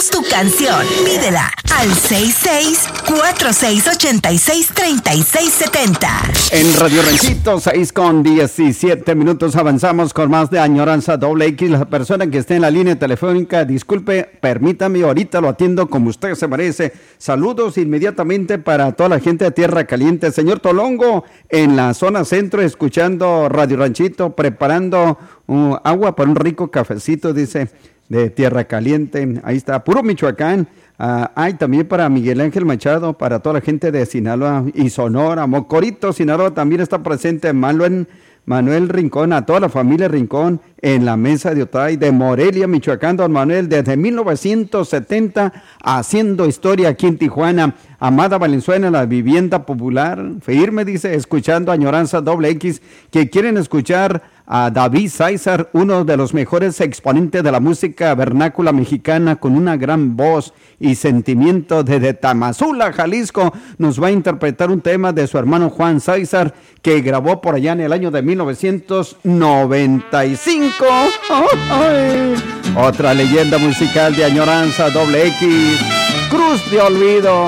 queremos tu canción. Pídela al 66-4686-3670. En Radio Ranchito, 6:17 avanzamos con más de Añoranza Doble X. La persona que esté en la línea telefónica, disculpe, permítame, ahorita lo atiendo como usted se merece. Saludos inmediatamente para toda la gente de Tierra Caliente. Señor Tolongo, en la zona centro, escuchando Radio Ranchito, preparando agua para un rico cafecito, dice, de Tierra Caliente. Ahí está, puro Michoacán. También para Miguel Ángel Machado, para toda la gente de Sinaloa y Sonora, Mocorito, Sinaloa, también está presente Manuel Rincón, a toda la familia Rincón en la mesa de Otay, de Morelia, Michoacán, don Manuel, desde 1970 haciendo historia aquí en Tijuana. Amada Valenzuela, la vivienda popular, firme, dice, escuchando Añoranza Doble X, que quieren escuchar a David César, uno de los mejores exponentes de la música vernácula mexicana, con una gran voz y sentimiento. Desde Tamazula, Jalisco, nos va a interpretar un tema de su hermano Juan César, que grabó por allá en el año de 1995. Otra leyenda musical de Añoranza Doble X, Cruz de Olvido.